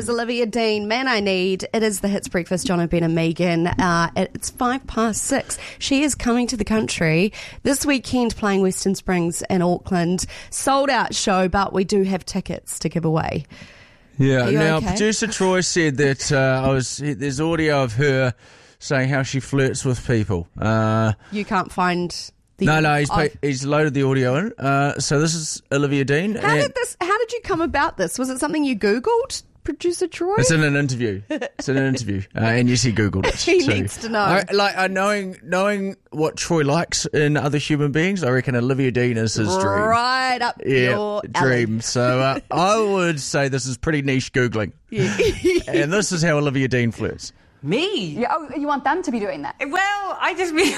is Olivia Dean. Man I Need. It is the Hits Breakfast, John O'Brien and Megan. It's 6:05. She is coming to the country this weekend, playing Western Springs in Auckland. Sold out show, but we do have tickets to give away. Yeah, now okay? Producer Troy said that there's audio of her saying how she flirts with people. You can't find the... No, he's loaded the audio in. So this is Olivia Dean. How did you come about this? Was it something you Googled, Producer Troy? It's in an interview. And yes, he Googled it. He needs to know. Knowing what Troy likes in other human beings, I reckon Olivia Dean is his dream. Right up your dream. alley. So I would say this is pretty niche Googling. Yeah. And this is how Olivia Dean flirts. Me? Yeah, you want them to be doing that? Well, I just mean...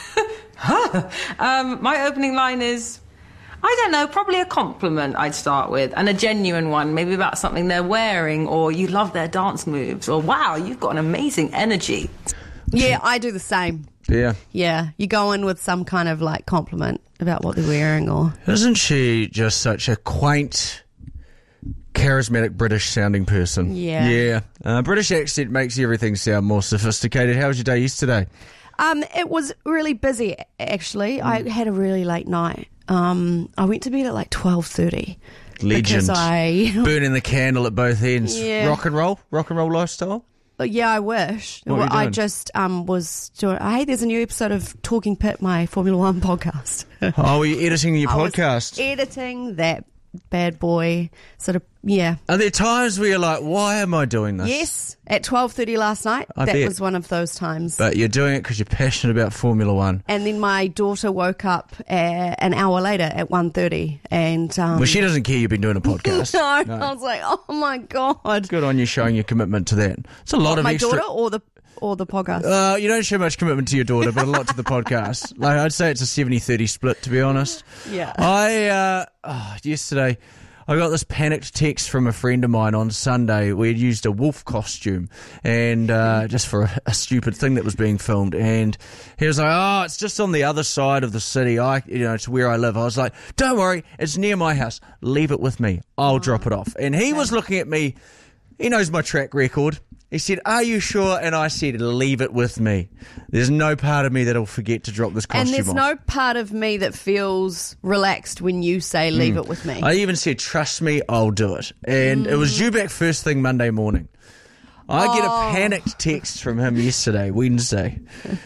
my opening line is, I don't know, probably a compliment I'd start with, and a genuine one, maybe about something they're wearing, or you love their dance moves, or wow, you've got an amazing energy. Yeah, I do the same. Yeah. Yeah, you go in with some kind of like compliment about what they're wearing, or... Isn't she just such a quaint, charismatic British-sounding person? Yeah. Yeah. British accent makes everything sound more sophisticated. How was your day yesterday? It was really busy, actually. I had a really late night. I went to bed at like 12:30. Legend. Because burning the candle at both ends. Yeah. Rock and roll lifestyle. Yeah, I wish. What were you doing? I just was doing... Hey, there's a new episode of Talking Pit, my Formula One podcast. Oh, were you editing your I podcast? was editing that bad boy sort of... Yeah. Are there times where you're like, why am I doing this? Yes, at 12:30 last night. I that bet. was one of those times. But you're doing it because you're passionate about Formula One. And then my daughter woke up an hour later at 1:30 and... Well, she doesn't care you've been doing a podcast. No, I was like, oh my God. Good on you showing your commitment to that. It's a lot of my extra... daughter or the podcast? You don't show much commitment to your daughter, but a lot to the podcast. Like, I'd say it's a 70-30 split, to be honest. Yeah. Yesterday... I got this panicked text from a friend of mine on Sunday. We had used a wolf costume and just for a stupid thing that was being filmed. And he was like, "Oh, it's just on the other side of the city. To where I live." I was like, "Don't worry, it's near my house. Leave it with me. I'll drop it off." And he was looking at me. He knows my track record. He said, "Are you sure?" And I said, "Leave it with me. There's no part of me that'll forget to drop this costume off." And there's no part of me that feels relaxed when you say, "Leave it with me." I even said, "Trust me, I'll do it." And it was due back first thing Monday morning. I get a panicked text from him yesterday, Wednesday,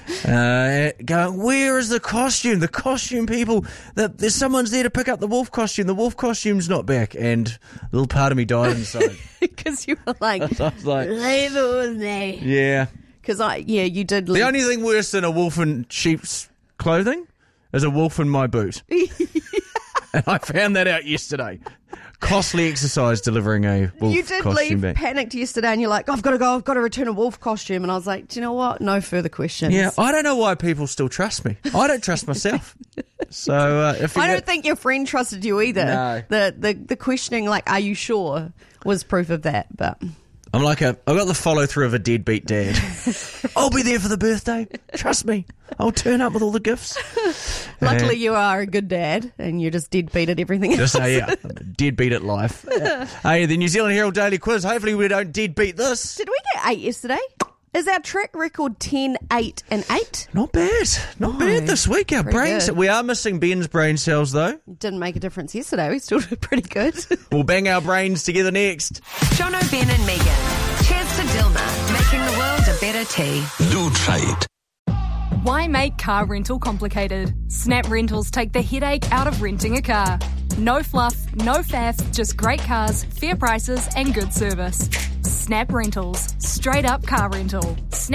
going, "Where is the costume? The costume people, there's someone's there to pick up the wolf costume. The wolf costume's not back." And a little part of me died inside. Because you were like, I was like, "Leave it with me." Yeah. Because you did. The only thing worse than a wolf in sheep's clothing is a wolf in my boot. And I found that out yesterday. Costly exercise delivering a wolf costume. You did leave back. panicked yesterday and you're like, "I've got to go, I've got to return a wolf costume." And I was like, do you know what? No further questions. Yeah, I don't know why people still trust me. I don't trust myself. So I don't think your friend trusted you either. No. The questioning, like, "Are you sure?" was proof of that. But I'm like I've got the follow through of a deadbeat dad. I'll be there for the birthday. Trust me. I'll turn up with all the gifts. luckily you are a good dad and you're just deadbeat at everything else. Just say, yeah, deadbeat at life. Hey, the New Zealand Herald Daily Quiz. Hopefully we don't deadbeat this. Did we get 8 yesterday? Is our track record 10, 8 and 8? Not bad. Not bad this week. Our brains. good. We are missing Ben's brain cells though. Didn't make a difference yesterday. We still did pretty good. We'll bang our brains together next. John O'Brien and Megan. Cheers to Dilma, making the world a better tea. Do try it. Why make car rental complicated? Snap Rentals take the headache out of renting a car. No fluff, no faff, just great cars, fair prices and good service. Snap Rentals. Straight up car rental.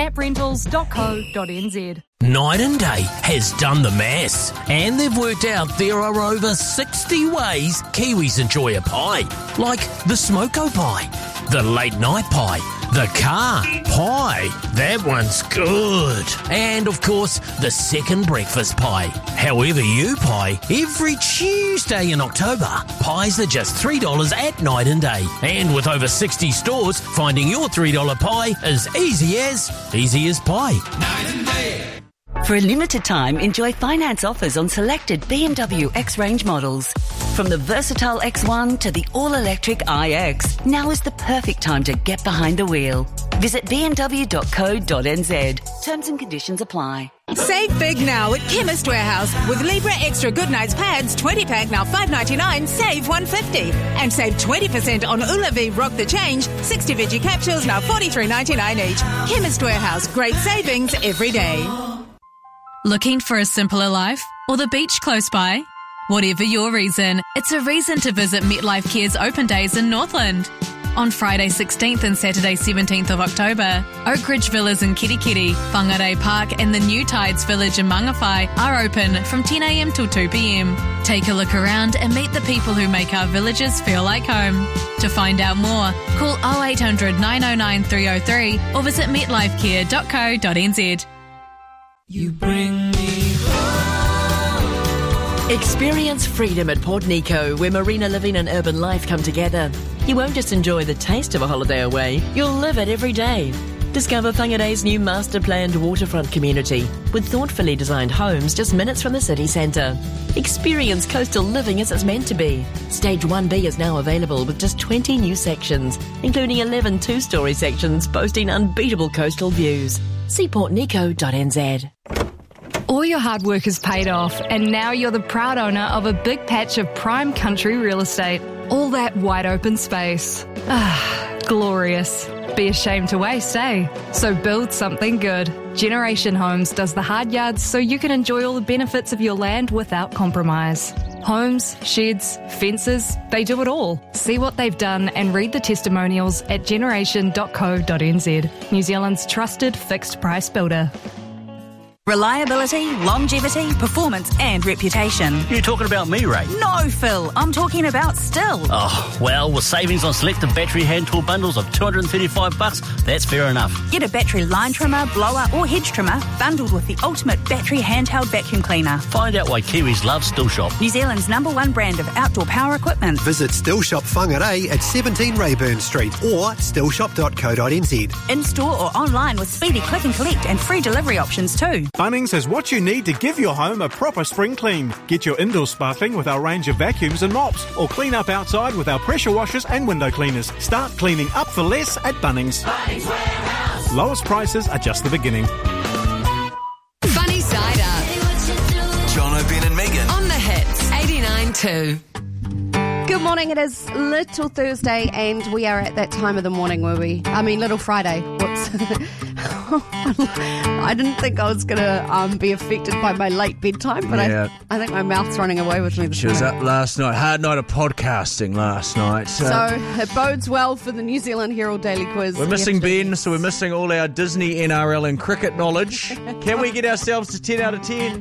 snaprentals.co.nz. Night and Day has done the maths, and they've worked out there are over 60 ways Kiwis enjoy a pie, like the smoko pie, the late night pie, the car pie, that one's good, and of course the second breakfast pie. However you pie, every Tuesday in October, pies are just $3 at Night and Day, and with over 60 stores, finding your $3 pie is easy as pie. Night and day. For a limited time, enjoy finance offers on selected BMW X-Range models. From the versatile X1 to the all-electric iX, now is the perfect time to get behind the wheel. Visit bmw.co.nz. Terms and conditions apply. Save big now at Chemist Warehouse with Libra Extra Goodnights pads, 20-pack now $5.99, save $1.50. And save 20% on Ulavi Rock the Change, 60 veggie capsules now $43.99 each. Chemist Warehouse, great savings every day. Looking for a simpler life or the beach close by? Whatever your reason, it's a reason to visit MetLife Care's open days in Northland. On Friday 16th and Saturday 17th of October, Oak Ridge Villas in Kirikiri, Whangarei Park and the New Tides Village in Mangawhai are open from 10am till 2pm. Take a look around and meet the people who make our villages feel like home. To find out more, call 0800 909 303 or visit metlifecare.co.nz. You bring me home. Experience freedom at Port Nico, where marina living and urban life come together. You won't just enjoy the taste of a holiday away, you'll live it every day. Discover Whangarei's new master-planned waterfront community with thoughtfully designed homes just minutes from the city centre. Experience coastal living as it's meant to be. Stage 1B is now available with just 20 new sections, including 11 two-storey sections boasting unbeatable coastal views. See portnico.nz. All your hard work is paid off, and now you're the proud owner of a big patch of prime country real estate. All that wide open space. Ah, glorious. Be ashamed to waste, eh? So build something good. Generation Homes does the hard yards so you can enjoy all the benefits of your land without compromise. Homes, sheds, fences, they do it all. See what they've done and read the testimonials at generation.co.nz. New Zealand's trusted fixed price builder. Reliability, longevity, performance and reputation. You talking about me, Ray? No, Phil. I'm talking about Still. Oh, well, with savings on selected battery hand tool bundles of $235, that's fair enough. Get a battery line trimmer, blower or hedge trimmer bundled with the ultimate battery handheld vacuum cleaner. Find out why Kiwis love Still Shop. New Zealand's #1 brand of outdoor power equipment. Visit Still Shop Whangarei at 17 Rayburn Street or stillshop.co.nz. In-store or online with speedy click and collect and free delivery options too. Bunnings has what you need to give your home a proper spring clean. Get your indoors sparkling with our range of vacuums and mops, or clean up outside with our pressure washers and window cleaners. Start cleaning up for less at Bunnings. Bunnings Warehouse. Lowest prices are just the beginning. Funny Side Up. John O'Brien and Megan. On the hits, 89.2. Good morning, it is Little Thursday and we are at that time of the morning where Little Friday. Whoops. I didn't think I was going to be affected by my late bedtime, but Yeah. I think my mouth's running away with me this She was morning. up last night. Hard night of podcasting last night. So it bodes well for the New Zealand Herald Daily Quiz. We're missing yesterday. Ben, so we're missing all our Disney, NRL and cricket knowledge. Can we get ourselves to 10 out of 10?